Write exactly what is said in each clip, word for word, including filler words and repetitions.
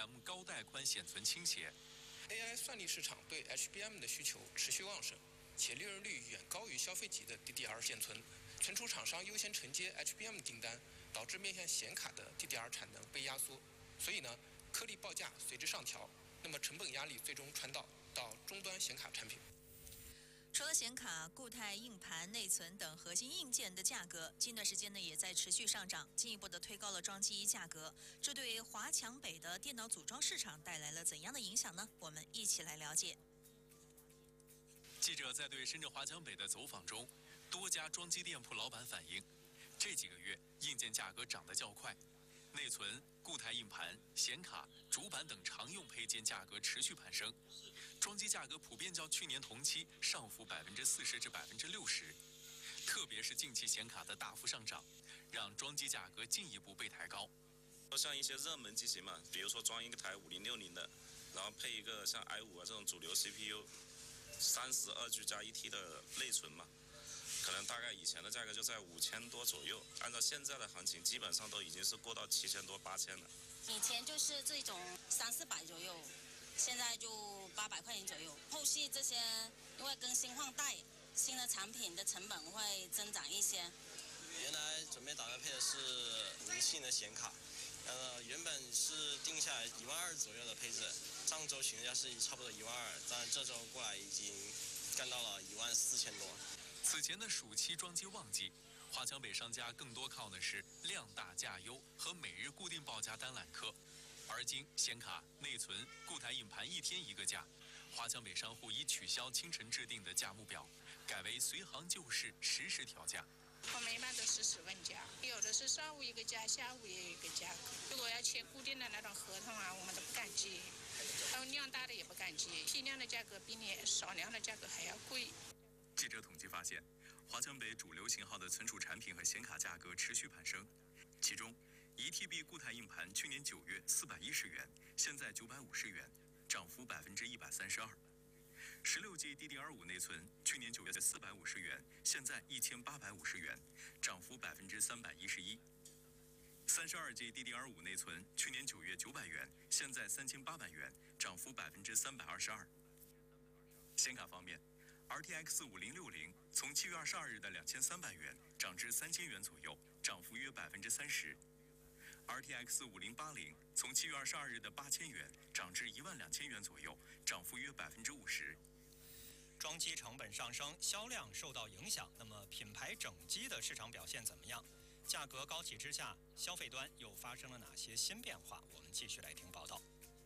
M 高带宽显存倾斜。 A I 算力市场对 H B M 的需求持续旺盛，且利润率远高于消费级的 D D R 显存，存储厂商优先承接 H B M 订单，导致面向显卡的 D D R 产能被压缩。所以呢，颗粒报价随之上调，那么成本压力最终传导到终端显卡产品。 除了显卡、固态硬盘、内存等核心硬件的价格，近段时间呢也在持续上涨，进一步的推高了装机价格。这对华强北的电脑组装市场带来了怎样的影响呢？我们一起来了解。 记者在对深圳华强北的走访中，多家装机店铺老板反映，这几个月硬件价格涨得较快，内存、固态硬盘、显卡、主板等常用配件价格持续攀升，装机价格普遍较去年同期上浮百分之四十至百分之六十。特别是近期显卡的大幅上涨，让装机价格进一步被抬高。 像一些热门机型嘛，比如说装一个台五零六零的，然后配一个像 i 五啊这种主流 C P U， 三十二 G 加一 T 的内存嘛。可能大概以前的价格就在五千多左右，按照现在的行情，基本上都已经是过到七千多、八千了。 以前就是这种三四百左右，现在就八百块钱左右。后续这些因为更新换代，新的产品的成本会增长一些。 原来准备打算配的是五零七零的显卡，呃，原本是定下来一万二左右的配置，上周询价是差不多一万二，但这周过来已经干到了一万四千多。 此前的暑期装机旺季，华强北商家更多靠的是量大价优和每日固定报价单揽客，而今显卡、内存、固态硬盘一天一个价，华强北商户已取消清晨制定的价目表，改为随行就市，实时调价。 我们一般都实时问价，有的是上午一个价，下午也有一个价格。如果要签固定的那种合同啊，我们都不敢接，还有量大的也不敢接，批量的价格比你少量的价格还要贵。 记者统计发现，华强北主流型号的存储产品和显卡价格持续攀升，其中一 T B 固态硬盘去年九月四百一十元，现在九百五十元，涨幅百分之一百三十二。十六 G D D R 五内存去年九月四百五十元，现在一千八百五十元，涨幅百分之三百一十一。三十二 G D D R 五内存去年九月九百元，现在三千八百元，涨幅百分之三百二十二。显卡方面，R T X 五零六零从七月二十二日的两千三百元涨至三千元左右，涨幅约百分之三十。R T X 五零八零从七月二十二日的八千元涨至一万两千元左右，涨幅约百分之五十。 装机成本上升，销量受到影响，那么品牌整机的市场表现怎么样？价格高企之下，消费端又发生了哪些新变化？我们继续来听报道。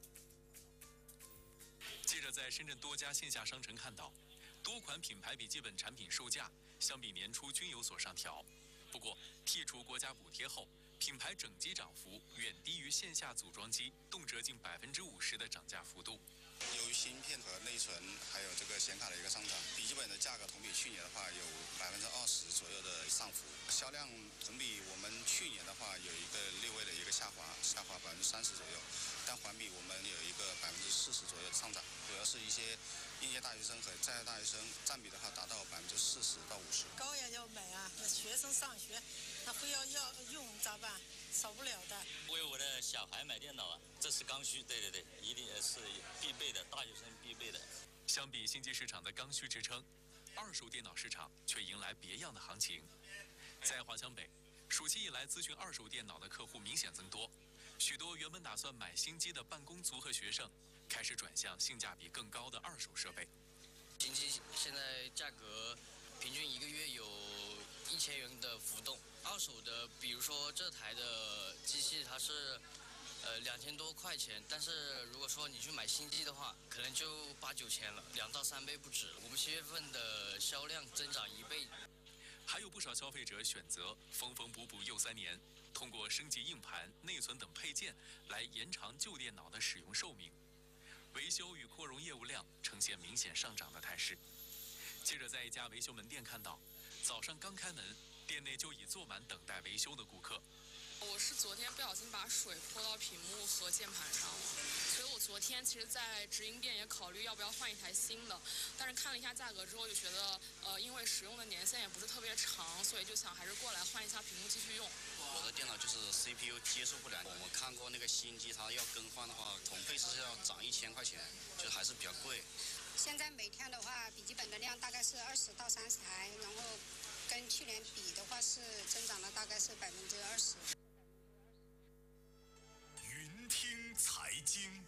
记者在深圳多家线下商城看到，多款品牌笔记本产品售价相比年初均有所上调，不过剔除国家补贴后，品牌整机涨幅远低于线下组装机动辄近百分之五十的涨价幅度。 由于芯片和内存还有这个显卡的一个上涨，笔记本的价格同比去年的话有百分之二十左右的上浮，销量同比我们去年的话有一个略微的一个下滑，下滑百分之三十左右，但环比我们有一个百分之四十左右的上涨，主要是一些应届大学生和在校大学生占比的话达到百分之四十到五十。 高呀要买啊，那学生上学，他非要要用咋办？少不了的。 为我的小孩买电脑啊，这是刚需，对对对，一定是必备的，大学生必备的。 相比新机市场的刚需支撑，二手电脑市场却迎来别样的行情。在华强北，暑期以来咨询二手电脑的客户明显增多，许多原本打算买新机的办公族和学生，开始转向性价比更高的二手设备。 新机现在价格平均一个月有一千元的浮动，二手的，比如说这台的机器它是呃两千多块钱，但是如果说你去买新机的话，可能就八九千了，两到三倍不止。我们七月份的销量增长一倍。 还有不少消费者选择缝缝补补又三年，通过升级硬盘、内存等配件来延长旧电脑的使用寿命，维修与扩容业务量呈现明显上涨的态势。记者在一家维修门店看到，早上刚开门，店内就已坐满等待维修的顾客。 我是昨天不小心把水泼到屏幕和键盘上了，所以我昨天其实，在直营店也考虑要不要换一台新的，但是看了一下价格之后，就觉得呃，因为使用的年限也不是特别长，所以就想还是过来换一下屏幕继续用。 我的电脑就是 C P U 接受不了，我们看过那个新机，它要更换的话，同配置是要涨一千块钱，就还是比较贵。 现在每天的话，笔记本的量大概是二十到三十台，然后跟去年比的话是增长了大概是百分之二十。 云听财经。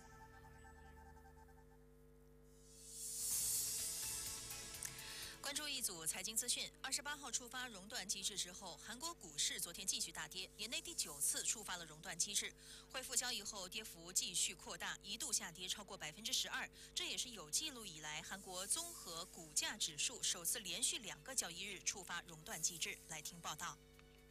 关注一组财经资讯，二十八号触发熔断机制之后，韩国股市昨天继续大跌，年内第九次触发了熔断机制。恢复交易后，跌幅继续扩大，一度下跌超过百分之十二，这也是有记录以来韩国综合股价指数首次连续两个交易日触发熔断机制。来听报道。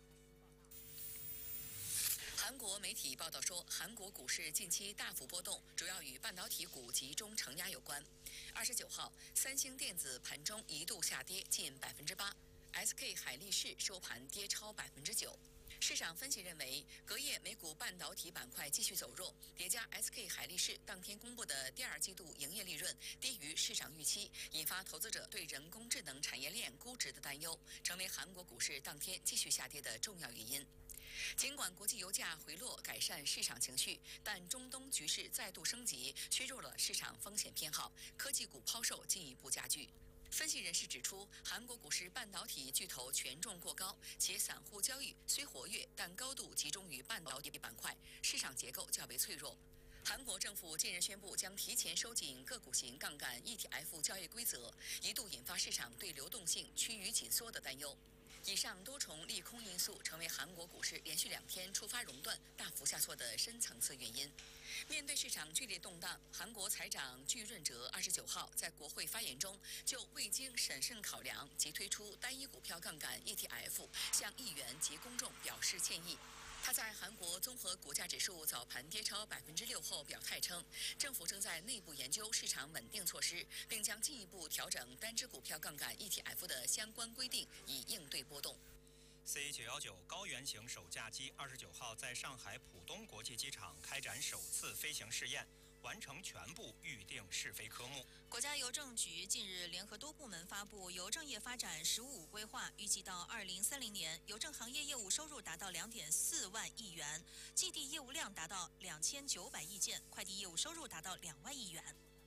韩国媒体报道说，韩国股市近期大幅波动，主要与半导体股集中承压有关。二十九号，三星电子盘中一度下跌近百分之八 ，S K 海力士收盘跌超百分之九。市场分析认为，隔夜美股半导体板块继续走弱，叠加 S K 海力士当天公布的第二季度营业利润低于市场预期，引发投资者对人工智能产业链估值的担忧，成为韩国股市当天继续下跌的重要原因。尽管国际油价回落改善市场情绪，但中东局势再度升级，削弱了市场风险偏好，科技股抛售进一步加剧。分析人士指出，韩国股市半导体巨头权重过高，且散户交易虽活跃，但高度集中于半导体板块，市场结构较为脆弱。韩国政府近日宣布将提前收紧个股型杠杆 E T F 交易规则，一度引发市场对流动性趋于紧缩的担忧。以上多重利空因素成为韩国股市连续两天触发熔断、大幅下挫的深层次原因。面对市场剧烈动荡，韩国财长具润哲二十九号在国会发言中，就未经审慎考量即推出单一股票杠杆 E T F 向议员及公众表示歉意。他在韩国综合股价指数早盘跌超百分之六后表态称，政府正在内部研究市场稳定措施，并将进一步调整单只股票杠杆 E T F 的相关规定，以应对波动。 C 九一九高原型首架机二十九号在上海浦东国际机场开展首次飞行试验，完成全部预定试飞科目。 国家邮政局近日联合多部门发布邮政业发展“十五五”规划，预计到二零三零年，邮政行业业务收入达到两点四万亿元，寄递业务量达到两千九百亿件，快递业务收入达到两万亿元。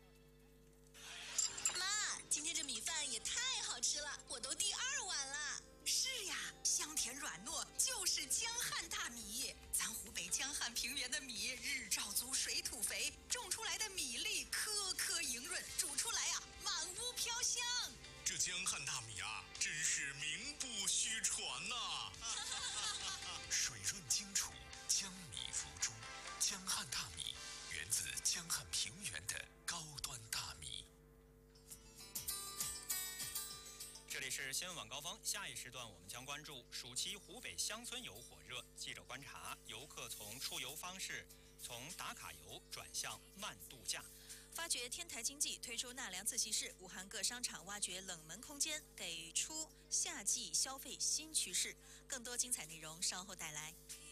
妈，今天这米饭也太好吃了，我都第二碗了。 是呀，香甜软糯，就是江汉大米。咱湖北江汉平原的米，日照足，水土肥，种出来的米粒颗颗莹润，煮出来呀、啊，满屋飘香。 这江汉大米啊，真是名不虚传呐、啊！水润精楚，江米如珠。江汉大米源自江汉平原的高端大米。 这里是新闻晚高峰，下一时段我们将关注暑期湖北乡村游火热。记者观察，游客从出游方式从打卡游转向慢度假。 发掘天台经济，推出纳凉自习室，武汉各商场挖掘冷门空间，给出夏季消费新趋势。更多精彩内容稍后带来。